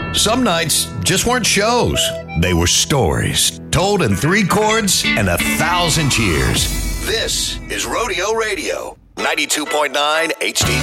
Some nights just weren't shows. They were stories, told in 3 chords and 1,000 cheers. This is Rodeo Radio, 92.9 HD.